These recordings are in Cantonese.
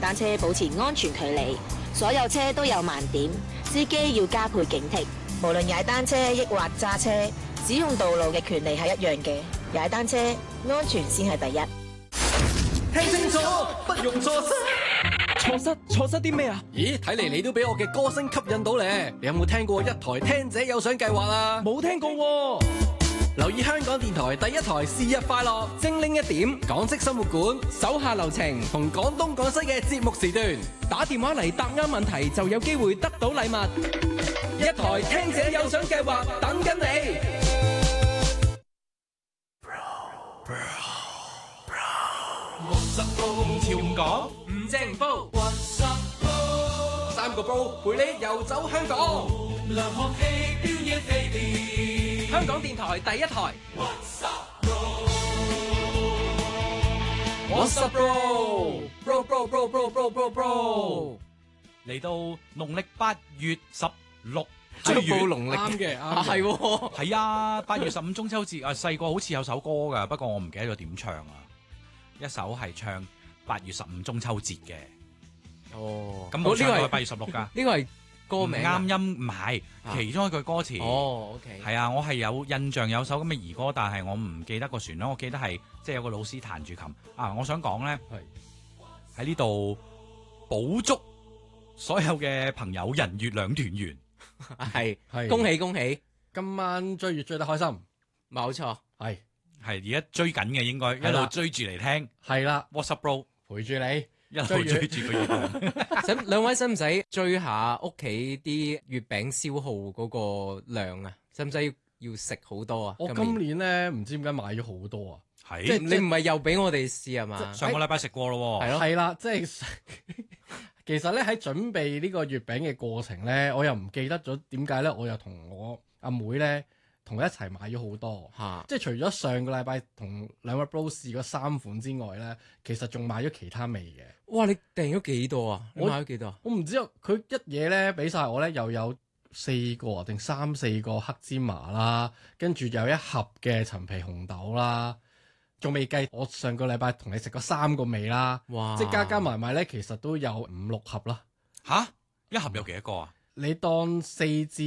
單車保持安全距離，所有車都有盲點，司機要加倍警惕。無論踩單車抑或揸車，使用道路嘅權利係一樣嘅。踩單車安全先係第一。 聽清楚，不容錯失。錯失啲咩啊？ 咦，睇嚟你都俾我嘅歌聲吸引到咧。你有冇聽過一台聽者有獎計劃啊？ 冇聽過喎。 留意香港電台第一台是日快樂，精靈一點，港式生活館， 手下留情， 同廣東廣西嘅節目時段， 打電話嚟答啱問題就有機會得到禮物。一台聽者有獎計劃等緊你。 唔潮唔講，唔正唔煲， 三個煲陪你遊走香港。 梁學氣飆煙飛電， 香港電台第一台。 What's up, bro? Bro. 嚟到農曆8月16， 最報農曆啱嘅，係喎， 係啊，8月15中秋節啊，細個好似有首歌噶，不過我唔記得咗點唱啊。一首係唱8月15中秋節嘅。 哦， 咁我唱到係8月16噶。 呢個係歌名啱音，唔係其中一句歌詞。 哦 ，OK。 係啊，我係有印象有首咁嘅兒歌，但係我唔記得個旋律。我記得係即係有個老師彈住琴啊。我想講咧，喺呢度補祝所有嘅朋友人月兩團圓。 係恭喜恭喜！ 今晚追月追得開心， 冇錯， 係而家追緊嘅應該一路追住嚟聽。 係啦 ，What's up, bro？ 陪住你一路追住個月亮。 兩位使唔使追下屋企啲月餅消耗嗰個量啊？使唔使要食好多啊？ 我今年咧唔知點解買咗好多啊！ 係， 即係你唔係又俾我哋試係嘛？ 上個禮拜食過咯喎。 係咯， 係啦，即係其實咧喺準備呢個月餅嘅過程咧，我又唔記得咗點解咧，我又同我阿妹咧同一齊買咗好多，即係除咗上個禮拜同兩位 bro 試嗰3款之外咧，其實仲買咗其他味嘅。 哇！你訂咗幾多啊？你買咗幾多啊？ 我唔知啊，佢一嘢咧俾晒我咧，又有4個定3-4個黑芝麻啦，跟住有一盒嘅陳皮紅豆啦。仲未計我上個禮拜同你食過3個味啦， 哇！ 即係加埋咧，其實都有5-6盒啦。 吓？一盒有幾多個啊？ 你當4至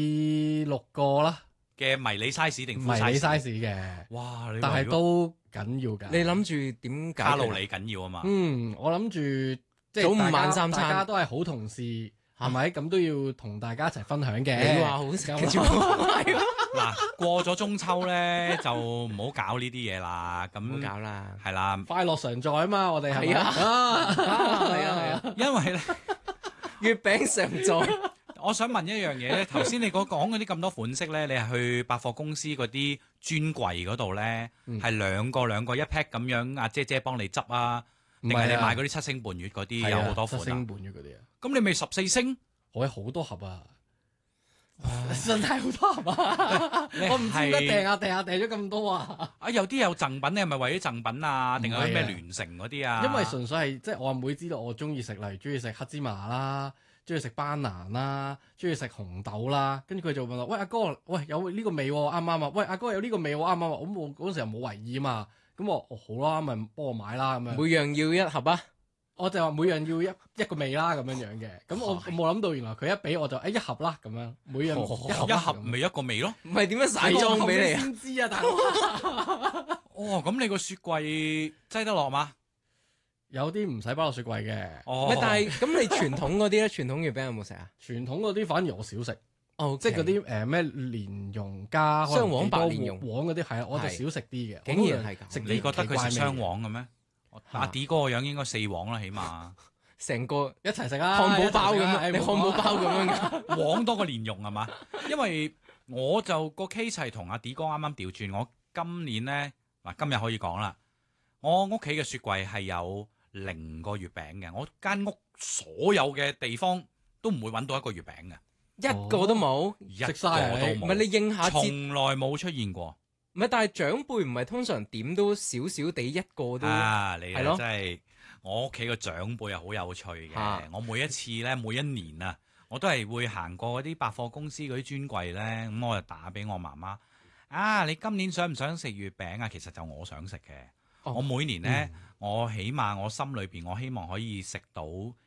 6個啦嘅迷你 size 定迷你 size 嘅。 哇！ 但係都緊要㗎。 你諗住點解卡路里緊要啊嘛？ 我諗住即係早午晚三餐， 大家都係好同事，係咪？咁都要同大家一齊分享嘅。 你話好食嗱，過咗中秋咧就唔好搞呢啲嘢啦，咁唔好搞啦， 係啦， 快樂常在啊嘛，我哋係啊，係啊， 因為咧月餅常在。 我想問一樣嘢咧，頭先你講嗰啲咁多款式咧，你係去百貨公司嗰啲專櫃嗰度咧，係兩個一 pack 咁樣，阿姐姐幫你執啊，定係你買嗰啲7星半月嗰啲有好多款啊？7 星半月嗰啲啊， 咁你咪14星？ 我有好多盒啊！真係好多盒啊！我唔知點解訂咗咁多啊！ 有啲有贈品，你係咪為咗贈品啊？定係咩聯成嗰啲啊？ 因為純粹係即係我阿妹知道我中意食，例如中意食黑芝麻啦，中意食班蘭啦，中意食紅豆啦，跟住佢就問我：喂阿哥，喂有呢個味喎，啱唔啱啊？喂阿哥有呢個味喎，啱唔啱啊？咁我嗰陣時又冇為意啊嘛，咁我好啦，咪幫我買啦咁樣。 每樣要一盒啊！ 我就話每樣要一個味啦咁樣嘅，咁我冇諗到原來佢一俾我就一盒啦咁樣，每樣一盒咪一個味咯， 唔係點樣散裝俾你啊？ 先知啊，大佬。 哦，咁你個雪櫃擠得落嘛？ 有啲唔使包落雪櫃嘅。 哦， 但係咁你傳統嗰啲咧，傳統月餅有冇食啊？ 傳統嗰啲反而我少食。 哦， 即係嗰啲咩蓮蓉加雙黃白蓮蓉黃嗰啲係啊，我就少食啲嘅。 竟然係咁， 食你覺得佢食雙黃嘅咩？阿 D 哥個樣應該4黃啦，起碼成個一齊食啊！ 漢堡包咁樣，你漢堡包咁樣㗎， 黃多過蓮蓉係嘛？因為我就個 case 係同阿 D 哥啱啱調轉，我今年咧嗱今日可以講啦，我屋企嘅雪櫃係有0個月餅嘅，我間屋所有嘅地方都唔會揾到一個月餅嘅， 一個都冇， 一個都冇， 唔係你應下節， 從來冇出現過。 唔係，但係長輩唔係通常點都少少地一個都啊！你係咯， 真係我屋企個長輩係好有趣嘅。我每一次咧，每一年啊，我都係會行過嗰啲百貨公司嗰啲專櫃咧，咁我就打俾我媽媽啊！你今年想唔想食月餅啊？其實就我想食嘅。我每年咧，我起碼我心裏邊我希望可以食到